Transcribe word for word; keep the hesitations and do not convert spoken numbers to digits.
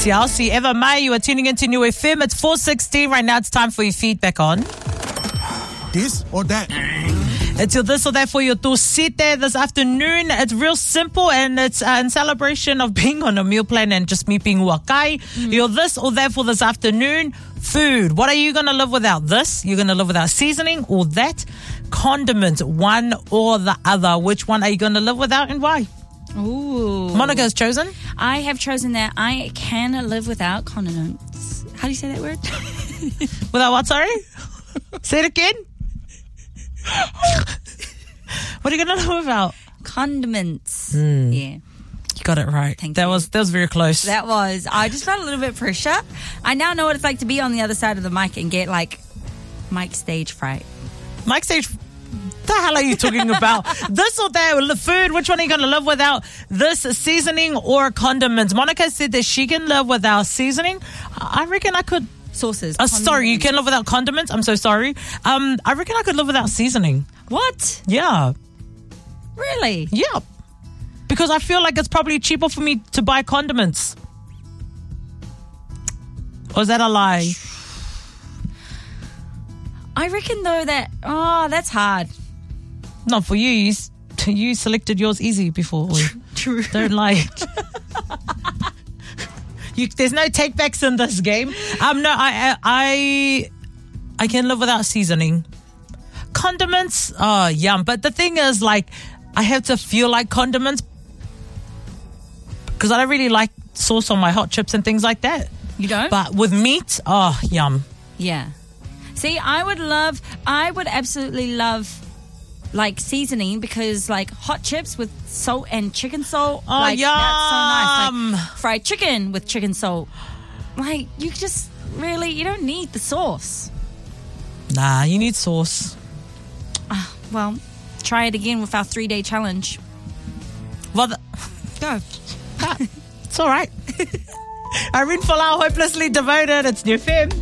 Siausi, Eva Mai, you are tuning into New F M. It's four sixteen right now. It's time for your feedback on this or that. It's your this or that for your tosite this afternoon. It's real simple, and it's uh, in celebration of being on a meal plan and just me being wakai. Mm. Your this or that for this afternoon. Food. What are you going to live without? This? You're going to live without seasoning or that? Condiment, one or the other. Which one are you going to live without and why? Ooh. Monica's chosen. I have chosen that I can live without condiments. How do you say that word? Without what, sorry? Say it again. What are you going to live without? Condiments. Mm. Yeah. You got it right. Thank that you. was that was very close. That was. I just felt a little bit of pressure. I now know what it's like to be on the other side of the mic and get like mic stage fright. Mic stage. The hell are you talking about? This or that? Food? Which one are you going to live without? This seasoning or condiments? Monica said that she can live without seasoning. I reckon I could. Sauces. Uh, sorry, you can live without condiments. I'm so sorry. Um, I reckon I could live without seasoning. What? Yeah. Really? Yeah. Because I feel like it's probably cheaper for me to buy condiments. Or is that a lie? I reckon though that, oh, that's hard. Not for you. You, s- you selected yours easy before. True. Don't lie. you, there's no takebacks in this game. Um, no, I, I, I can live without seasoning. Condiments, oh, yum. But the thing is, like, I have to feel like condiments because I don't really like sauce on my hot chips and things like that. You don't? But with meat, oh, yum. Yeah. See, I would love, I would absolutely love like seasoning because like hot chips with salt and chicken salt. Oh, like, yum. That's so nice. Like fried chicken with chicken salt. Like you just really, you don't need the sauce. Nah, you need sauce. Uh, well, try it again with our three-day challenge. Well, the, Go. it's all right. Irene Folau, Hopelessly Devoted. It's New F M.